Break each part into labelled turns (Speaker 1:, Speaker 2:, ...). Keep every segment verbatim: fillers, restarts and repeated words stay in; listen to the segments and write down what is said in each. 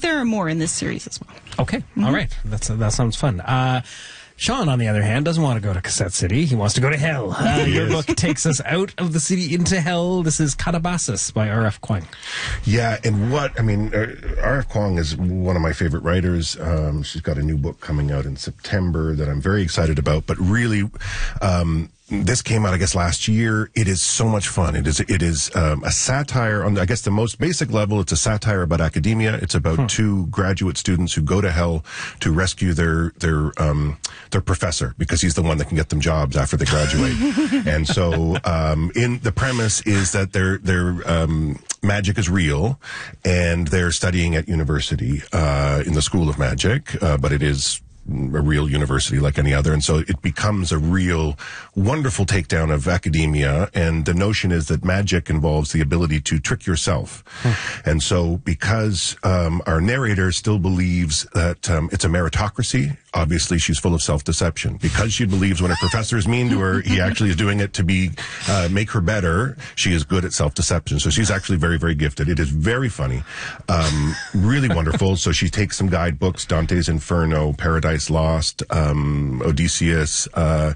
Speaker 1: there are more in this series as well.
Speaker 2: Okay. Mm-hmm. All right. That's that sounds fun. Uh, Sean, on the other hand, doesn't want to go to Cassette City. He wants to go to hell. Uh, your book takes us out of the city into hell. This is Calabasas by R F Kuang.
Speaker 3: Yeah, and what, I mean, uh, R F Kuang is one of my favorite writers. Um, she's got a new book coming out in September that I'm very excited about, but really, um, this came out, I guess, last year. It is so much fun. It is, it is, um, a satire on, I guess, the most basic level. It's a satire about academia. It's about hmm. two graduate students who go to hell to rescue their, their, um, their professor because he's the one that can get them jobs after they graduate. And so, um, in the premise is that their, their, um, magic is real and they're studying at university, uh, in the School of Magic, uh, but it is a real university like any other. And so it becomes a real wonderful takedown of academia. And the notion is that magic involves the ability to trick yourself. Hmm. And so because um, our narrator still believes that um, it's a meritocracy, obviously she's full of self-deception. Because she believes when a professor is mean to her, he actually is doing it to be uh, make her better. She is good at self-deception. So she's actually very, very gifted. It is very funny. Um, really wonderful. So she takes some guidebooks, Dante's Inferno, Paradise Lost, um, Odysseus, uh,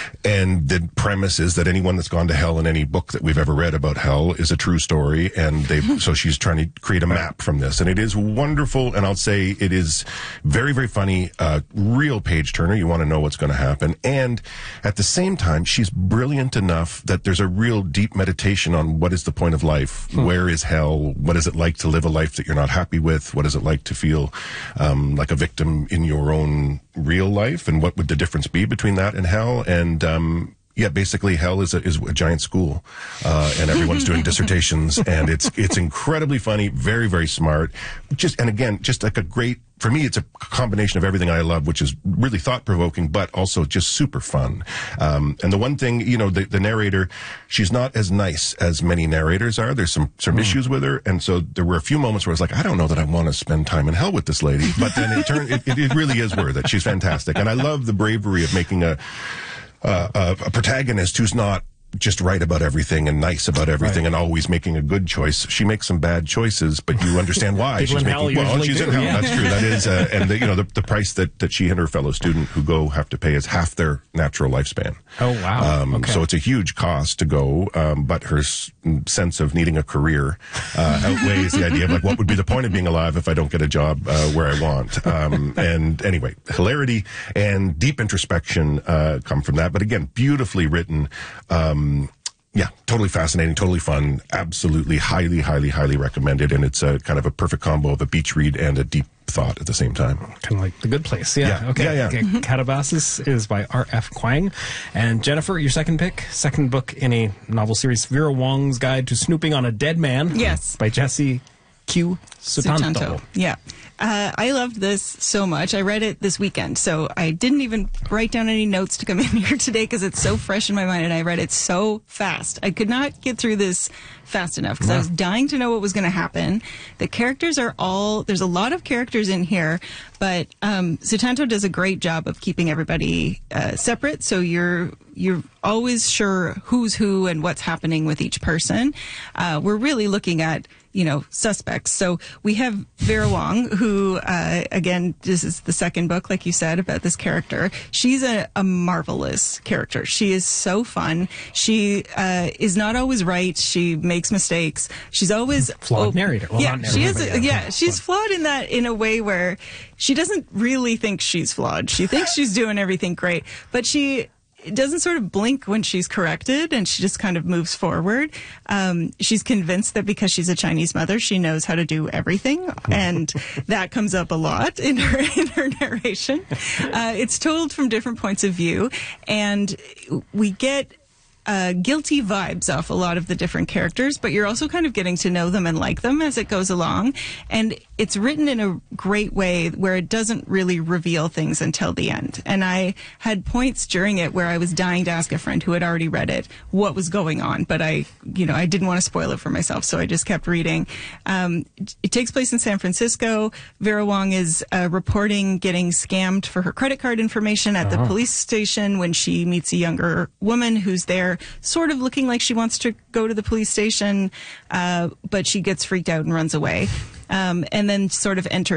Speaker 3: and the premise is that anyone that's gone to hell in any book that we've ever read about hell is a true story, and they so she's trying to create a map from this, and it is wonderful, and I'll say it is very, very funny, uh, real page turner. You want to know what's going to happen, and at the same time, she's brilliant enough that there's a real deep meditation on what is the point of life, hmm. where is hell, what is it like to live a life that you're not happy with, what is it like to feel um, like a victim in your own real life, and what would the difference be between that and hell? And um yeah, basically hell is a, is a giant school, uh, and everyone's doing dissertations, and it's it's incredibly funny, very, very smart. Just and again, just like a great, for me, it's a combination of everything I love, which is really thought-provoking, but also just super fun. Um, and the one thing, you know, the, the narrator, she's not as nice as many narrators are. There's some some mm. issues with her, and so there were a few moments where I was like, I don't know that I want to spend time in hell with this lady. But then it turned, it, it really is worth it. She's fantastic, and I love the bravery of making a Uh, a, a protagonist who's not just right about everything and nice about everything right. and always making a good choice. She makes some bad choices, but you understand why. she's making well, she's do, in hell. Yeah. That's true. That is, uh, and the, you know, the, the price that, that she and her fellow student who go have to pay is half their natural lifespan.
Speaker 2: Oh wow!
Speaker 3: Um, okay. So it's a huge cost to go, um, but her s- sense of needing a career uh, outweighs the idea of like, what would be the point of being alive if I don't get a job uh, where I want? Um, and anyway, hilarity and deep introspection uh, come from that. But again, beautifully written. Um, Yeah, totally fascinating, totally fun, absolutely highly, highly, highly recommended, and it's a kind of a perfect combo of a beach read and a deep thought at the same time.
Speaker 2: Kind of like The Good Place. Yeah,
Speaker 3: yeah.
Speaker 2: okay.
Speaker 3: Yeah, yeah.
Speaker 2: okay. Calabasas is by R F Kuang. And Jennifer, your second pick, second book in a novel series, Vera Wong's Guide to Snooping on a Dead Man.
Speaker 1: Yes.
Speaker 2: By Jesse Q. Sutanto.
Speaker 1: Sutanto. Yeah. Uh, I loved this so much. I read it this weekend, so I didn't even write down any notes to come in here today because it's so fresh in my mind, and I read it so fast. I could not get through this fast enough because yeah. I was dying to know what was going to happen. The characters are all, there's a lot of characters in here, but um, Sutanto does a great job of keeping everybody uh, separate, so you're you're always sure who's who and what's happening with each person. Uh, we're really looking at, you know, suspects. So we have Vera Wong, who, uh, again, this is the second book, like you said, about this character. She's a, a marvelous character. She is so fun. She uh, is not always right. She makes mistakes. She's always
Speaker 2: flawed oh, narrator. Well,
Speaker 1: yeah,
Speaker 2: not narrator,
Speaker 1: she is.
Speaker 2: yeah,
Speaker 1: A, yeah, she's flawed in that in a way where she doesn't really think she's flawed. She thinks she's doing everything great, but she doesn't sort of blink when she's corrected, and she just kind of moves forward. Um, she's convinced that because she's a Chinese mother, she knows how to do everything, and that comes up a lot in her in her narration. Uh, it's told from different points of view, and we get Uh, guilty vibes off a lot of the different characters, but you're also kind of getting to know them and like them as it goes along. And it's written in a great way where it doesn't really reveal things until the end. And I had points during it where I was dying to ask a friend who had already read it what was going on, but I, you know, I didn't want to spoil it for myself, so I just kept reading. Um, it takes place in San Francisco. Vera Wong is uh, reporting getting scammed for her credit card information at uh-huh. the police station when she meets a younger woman who's there sort of looking like she wants to go to the police station, uh, but she gets freaked out and runs away, um, and then sort of enters